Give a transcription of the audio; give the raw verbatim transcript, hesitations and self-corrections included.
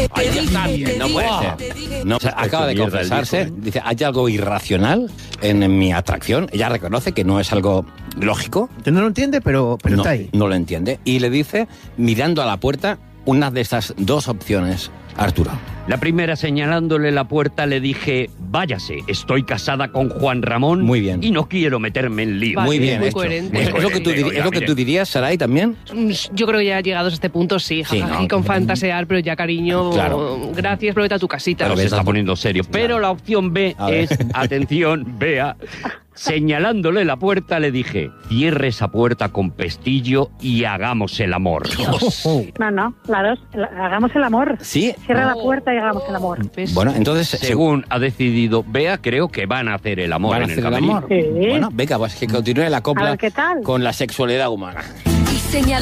Ahí está bien, no puede ser. No, o sea, acaba de confesarse, dice, hay algo irracional en, en mi atracción. Ella reconoce que no es algo lógico. No lo entiende, pero, pero no, está ahí. No lo entiende. Y le dice, mirando a la puerta, una de estas dos opciones, Arturo. La primera, señalándole la puerta, le dije, váyase, estoy casada con Juan Ramón. Muy bien. Y no quiero meterme en lío. Vale, Muy bien muy hecho. coherente. Es, es lo que tú, diri- es lo que tú dirías, Saray, también. Yo creo que ya llegados a este punto, sí, Sí, jajaja, ¿no? con fantasear, pero ya, cariño, Claro. gracias, pero vete a tu casita. Pero Pero se ves está a- poniendo serio. Pero Claro. la opción B A ver. es, atención, Bea, señalándole la puerta, le dije, cierre esa puerta con pestillo y hagamos el amor. No, no, la dos. la- hagamos el amor. Sí. Cierra la puerta y hagamos el amor. ¿Ves? Bueno, entonces, Según ha decidido Bea, creo que van a hacer el amor ¿van a en el hacer el camerino. amor? Sí. Bueno, venga, pues que continúe la A copla ver qué tal. con la sexualidad humana. Y señala